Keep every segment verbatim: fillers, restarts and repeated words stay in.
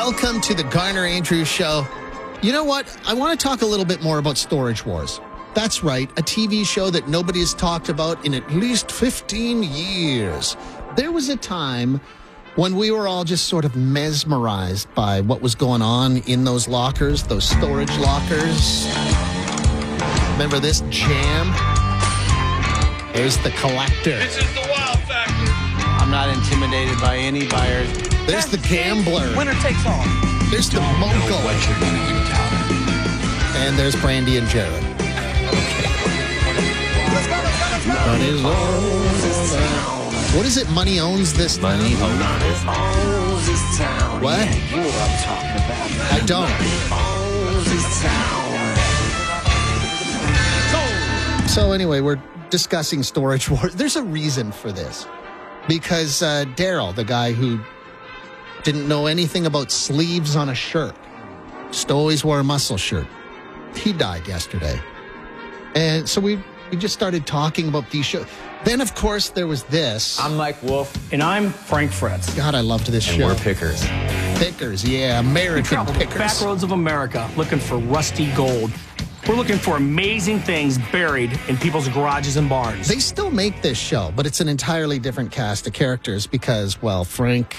Welcome to the Garner Andrews Show. You know what? I want to talk a little bit more about Storage Wars. That's right, a T V show that nobody has talked about in at least fifteen years. There was a time when we were all just sort of mesmerized by what was going on in those lockers, those storage lockers. Remember this jam? There's the collector. This is the wow factor. I'm not intimidated by any buyers. There's the gambler. Winner takes all. There's the mogul. What you're gonna do, Tyler. And there's Brandy and Jared. Money owns this town. What is it? Money owns this town? Money owns this Owns this town. What? Yeah, you know what I'm talking about. I don't. Owns this town. So anyway, we're discussing Storage Wars. There's a reason for this. Because uh, Daryl, the guy who didn't know anything about sleeves on a shirt, just always wore a muscle shirt, he died yesterday. And so we, we just started talking about these shows. Then, of course, there was this. I'm Mike Wolf. And I'm Frank Fretz. God, I loved this and show. we're pickers. Pickers, yeah, American Travel the pickers. back roads of America looking for rusty gold. We're looking for amazing things buried in people's garages and barns. They still make this show, but it's an entirely different cast of characters because, well, Frank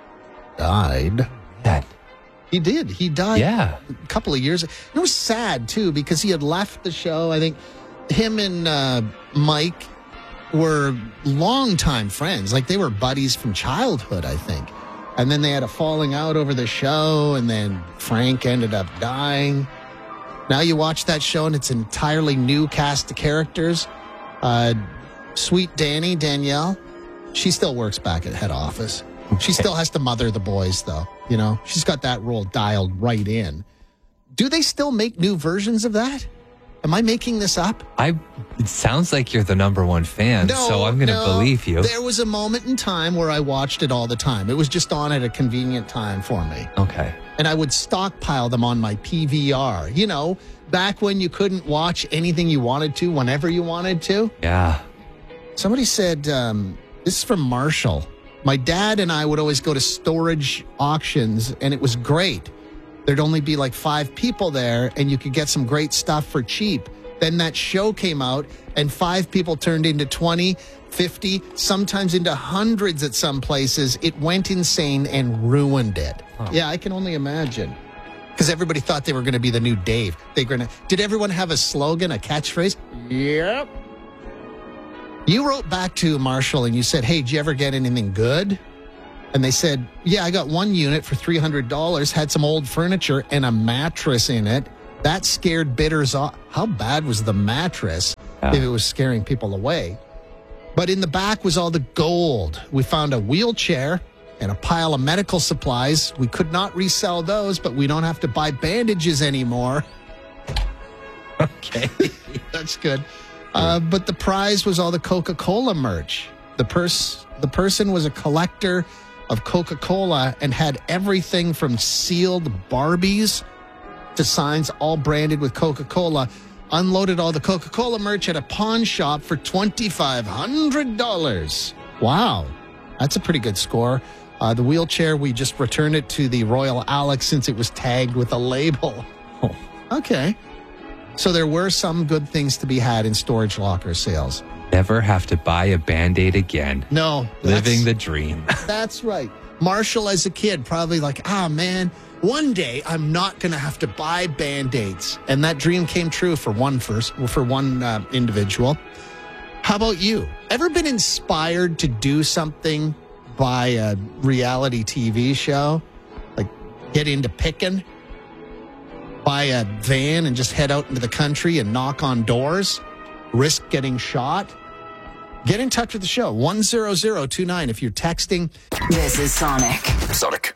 died. That. He did. He died Yeah. a couple of years. It was sad, too, because he had left the show. I think him and uh, Mike were longtime friends. Like, they were buddies from childhood, I think. And then they had a falling out over the show, and then Frank ended up dying. Now you watch that show, and it's an entirely new cast of characters. Uh, sweet Danny, Danielle, she still works back at head office. She still has to mother the boys, though. You know, she's got that role dialed right in. Do they still make new versions of that? Am I making this up? I. It sounds like you're the number one fan, so I'm going to no. believe you. There was a moment in time where I watched it all the time. It was just on at a convenient time for me. Okay. And I would stockpile them on my P V R. You know, back when you couldn't watch anything you wanted to whenever you wanted to. Yeah. Somebody said, um, this is from Marshall. My dad and I would always go to storage auctions, and it was great. There'd only be like five people there, and you could get some great stuff for cheap. Then that show came out, and five people turned into twenty, fifty, sometimes into hundreds at some places. It went insane and ruined it. Huh. Yeah, I can only imagine. Because everybody thought they were going to be the new Dave. They were gonna. Did everyone have a slogan, a catchphrase? Yep. You wrote back to Marshall and you said, hey, did you ever get anything good? And they said, yeah, I got one unit for three hundred dollars, had some old furniture and a mattress in it. That scared bidders off. How bad was the mattress Yeah. if it was scaring people away? But in the back was all the gold. We found a wheelchair and a pile of medical supplies. We could not resell those, but we don't have to buy bandages anymore. Okay. That's good. Uh, but the prize was all the Coca-Cola merch. The pers- the person was a collector of Coca-Cola and had everything from sealed Barbies to signs all branded with Coca-Cola. Unloaded all the Coca-Cola merch at a pawn shop for twenty-five hundred dollars. Wow. That's a pretty good score. Uh, the wheelchair, we just returned it to the Royal Alex since it was tagged with a label. Oh. Okay. So there were some good things to be had in storage locker sales. Never have to buy a Band-Aid again. No. Living the dream. That's right. Marshall, as a kid, probably like, ah, man, one day I'm not going to have to buy Band-Aids. And that dream came true for one first, for one uh, individual. How about you? Ever been inspired to do something by a reality T V show? Like get into picking? Buy a van and just head out into the country and knock on doors? Risk getting shot? Get in touch with the show, one zero zero two nine if you're texting. This is Sonic. Sonic.